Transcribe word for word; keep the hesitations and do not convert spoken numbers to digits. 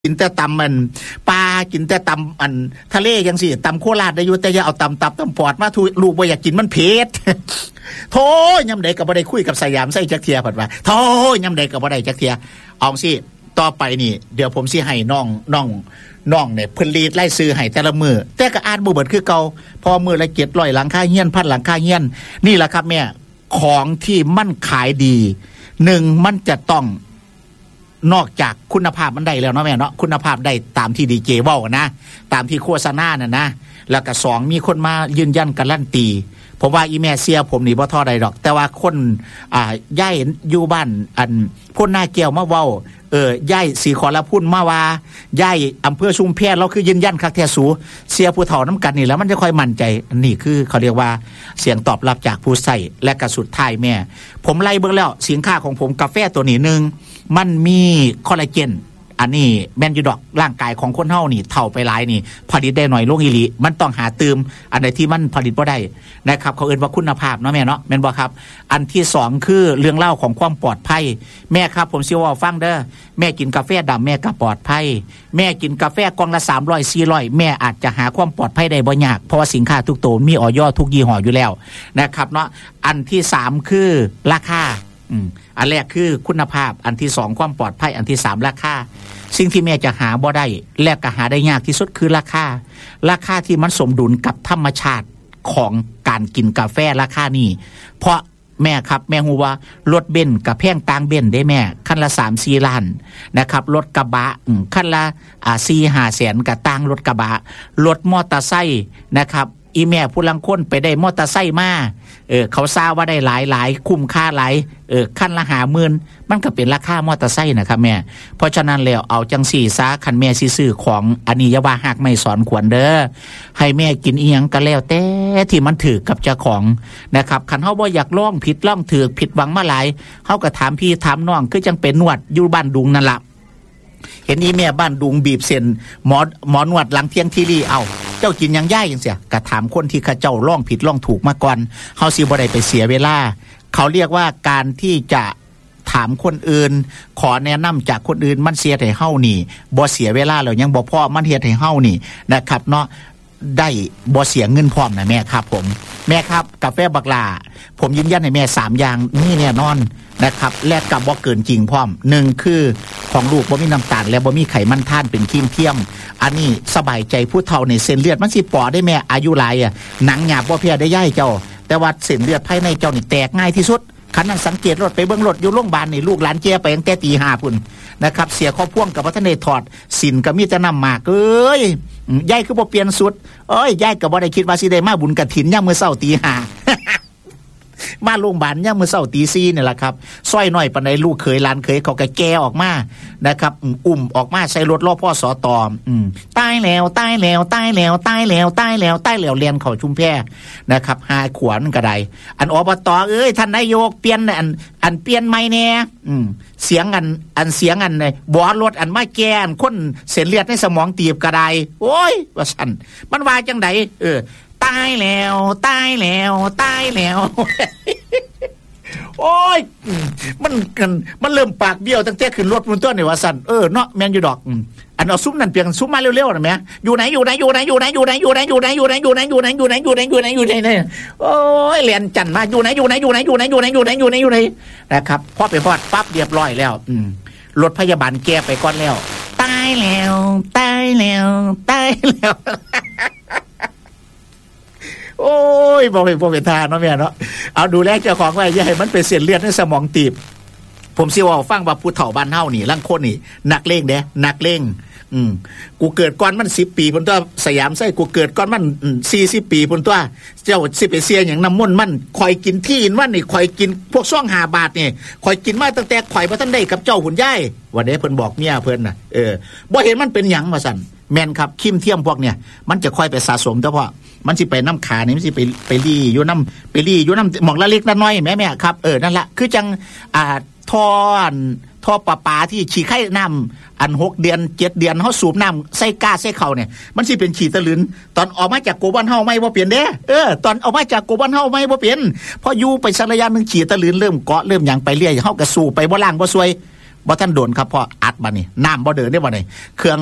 กินแต่ตำมันปลากินแต่ตำอันทะเลจังซี่ตำโคราชได้อยู่แต่อย่าเอาตำตับตำปอดมาทุลูกบ่อยากกินมันเผ็ดโธ่ยามใดก็บ่ได้คุยกับสยามไส้จักเที่ยเพิ่นว่าโธ่ยามใดก็บ่ได้จักเที่ยเอาสิต่อไปนี่เดี๋ยวผมสิให้น้องน้องน้องเนี่ยเพิ่นรีดไล่ซื้อให้แต่ละมื้อแต่ก็อ่านบ่เบิดคือเก่าพอมื้อละเจ็ดร้อยหลังคาเฮียนพันหลังคาเฮียนนี่ล่ะครับแม่ของที่มันขายดีหนึ่งมันจะต้องนอกจากคุณภาพมันได้แล้วเนาะแม่เนาะคุณภาพได้ตามที่ดีเจเว้านะตามที่โฆษณาน่ะนะแล้วก็สองมีคนมายืนยันการันตีผมว่าอีแม่เสียผมนี่บ่ท้อใดดอกแต่ว่าคนอ่าย้ายอยู่บ้านอันพ่นหน้าแก้วมาเว้าเออย่ายสีขอละพุ่นมาว่าย่ายอำเภอชุมแพเราคือยืนยันคักแท้สูเสียผู้เฒ่าน้ำกันนี่แล้วมันจะค่อยมั่นใจนี่คือเขาเรียกว่าเสียงตอบรับจากผู้ใส่และกระสุดท้ายแม่ผมไล่เบิ่งแล้วสินค้าของผมกาแฟตัวนี้นึงมันมีคอลลาเจนอันนี้แม่นอยู่ดอกร่างกายของคนเฮานี่เฒ่าไปหลายนี่ผลิตได้หน่อยลงอีหลีมันต้องหาเติมอันใดที่มันผลิตบ่ได้นะครับเขาเอิ้นว่าคุณภาพเนาะแม่เนาะแม่นบ่ครับอันที่สองคือเรื่องเล่าของความปลอดภัยแม่ครับผมสิว่าฟังเด้อแม่กินกาแฟดำแม่ก็ปลอดภัยแม่กินกาแฟกล่องละสามร้อย สี่ร้อยแม่อาจจะหาความปลอดภัยได้บ่ยากเพราะว่าสินค้าทุกตัวมีอย.ทุกยี่ห้ออยู่แล้วนะครับเนาะอันที่สามคือราคาอืมอันแรกคือคุณภาพอันที่สองความปลอดภัยอันที่สามราคาสิ่งที่แม่จะหาบ่ได้และก็หาได้ยากที่สุดคือราคาราคาที่มันสมดุลกับธรรมชาติของการกินกาแฟราคานี้เพราะแม่ครับแม่ฮู้ว่ารถเบนซ์กับแพงต่างเบนซ์ได้แม่คันละ สามสี่ ล้านนะครับรถกระบะคันละอ่า สี่ห้า แสนกับต่างรถกระบะรถมอเตอร์ไซค์นะครับอีแม่ผู้ลังคนไปได้มอเตอร์ไซค์มาเออเขาทราบว่าได้หลายหลายคุ้มค่าหลายเออคันละห้าหมื่นมันก็เป็นราคามอเตอร์ไซค์นะครับแม่เพราะฉะนั้นแล้วเอาจังสี่ซะคันแม่สิซื้อของอันนี้อย่าว่าหักไม่สอนขวัญเด้อให้แม่กินอีหยังก็แล้วแต่ที่มันถือกับเจ้าของนะครับคันเฮาบ่อยากลองผิดลองถูกผิดหวังมาหลายเฮาก็ถามพี่ถามน้องคือจังเป็นนวดอยู่บ้านดุงนั่นล่ะเห็นอีแม่บ้านดุงบีบเส้นหมอหมอนวดหลังเที่ยงทีรีเอาเจ้ากินยังย่ายจังเสียก็ถามคนที่เขาเจ้าล่องผิดล่องถูกมาก่อนเฮาสิบ่ได้ไปเสียเวลาเขาเรียกว่าการที่จะถามคนอื่นขอแนะนำจากคนอื่นมันเสียให้เฮานี่บ่เสียเวลาแล้วยังบ่พอมันเฮ็ดให้เฮานี่นะครับเนาะได้บ่เสียเงินพร้อมนะแม่ครับผมแม่ครับกาแฟบักลาผมยืนยันให้แม่สามอย่างนี่แน่นอนนะครับและกับบ่เกินจริงพร้อมหนึ่งคือของลูกบ่มีน้ำตาลและบ่มีไขมันท่านเป็นครีมเทียมอันนี้สบายใจผู้เฒ่าในเส้นเลือดมันสิปอได้แม่อายุหลายอ่ะหนังหยาบบ่เพียได้ย่ายเจ้าแต่ว่าเส้นเลือดภายในเจ้านี่แตกง่ายที่สุดคันนั้นสังเกตรถไปเบิ่งรถอยู่โรงพยาบาลนี่ลูกหลานแก่ไปตั้งแต่ตีห้าพุ่นนะครับเสียข้อพ่วงกับว่าท่านได้ถอดสินก็มีแต่น้ำหมากเอ้ยยายคือบ่เปลี่ยนสุดเอ้ยยายก็บ่ได้คิดว่าสิได้มาบุญกฐินยามมื้อเช้าตีห้ามาโรงพยาบาลยามมื้อเช้าตีสี่นี่แหละครับซอยน้อยปานใดลูกเขยหลานเขยเขาก็แก่ออกมานะครับอุ้มออกมาใส่รถรอพ่อสตอืมตายแล้วตายแล้วตายแล้วตายแล้วตายแล้วตายแล้วเรียนเข้าชุมแพนะครับหาขวานก็ได้อันอบตเอ้ยท่านนายกเปลี่ยนอันอันเปลี่ยนใหม่แน่อืมเสียงอันอันเสียงอันบ่รถอันมาแก่อันคนเส้นเลือดในสมองตีบก็ได้โอ้ยว่าซั่นมันว่าจังได๋เออตายแล้วตายแล้วตายแล้วโอ้ยมันกันมันเริ่มปากเบี้ยวตั้งแต่ขึ้นรถมันตัวนี่ว่าสั่นเออเนาะแม่นอยู่ดอกอันเอาซุ้มนั่นเปียงซุ้มมาเร็วๆน่ะแม่อยู่ไหนอยู่ไหนอยู่ไหนอยู่ไหนอยู่ไหนอยู่ไหนอยู่ไหนอยู่ไหนอยู่ไหนอยู่ไหนอยู่ไหนอยู่ไหนอยู่ไหนอยู่ไหนอยู่ไหนโอ้ยเรียนจันมาอยู่ไหนอยู่ไหนอยู่ไหนอยู่ไหนอยู่ไหนอยู่ไหนอยู่ไหนอยู่ไหนนะครับพอไปฮอดปั๊บเรียบร้อยแล้วอืมรถพยาบาลแก้ไปก่อนแล้วตายแล้วตายแล้วตายแล้วโอ้ยบ่เป็นบ่เป็นทางเนาะแม่เนาะเอาดูแลเจ้าของไว้อย่าให้มันเป็นเส้นเลือดในสมองตีบผมสิว่าฟังว่าผู้เฒ่าบ้านเฮานี่ลางคนนี่นักเลงเด้นักเลงอืมกูเกิดก่อนมันสิบปีพุ่นตัวสยามไส้กูเกิดก่อนมันสี่สิบปีพุ่นตัวเจ้าสิไปเสียหยังน้ำมนต์มันคอยกินที่อินวันนี่คอยกินพวกซ่องห้าบาทนี่คอยกินมาตั้งแต่ข่อยบ่ทันได้กับเจ้าหุ่นยายวันนี้เพิ่นบอกเมียเพิ่นน่ะเออบ่เห็นมันเป็นหยังว่าซั่นแม่นครับคิมเทียมพวกเนี่ยมันจะค่อยไปสะสมเฉพาะมันสิไปน้ำขานี่มันสิไปไปรีอยู่น้ำไปรีอยู่น้ำหมองละเล็กละน้อยแม่แม่ครับเออนั่นแหละคือจังอ่าท่อท่อปลาปลาที่ฉี่ไข่น้ำอันหกเดือนเจ็ดเดือนเขาสูบน้ำใส่ก้าใส่เข่าเนี่ยมันสิเป็นฉี่ตะลึนตอนออกมาจากโกบ้านเฮาไม่บ่เปลี่ยนเด้เออตอนออกมาจากโกบ้านเฮาไม่บ่เปลี่ยนพออยู่ไปสักระยะนึงฉี่ตะลึนเริ่มเกาะเริ่มหยังไปเรื่อยเฮาก็สูบไปบ่ล่างบ่ซวยบ่ทันโดนครับพ่ออัดบัดนี้น้ำบ่เดินได้บ่นี่เครื่อง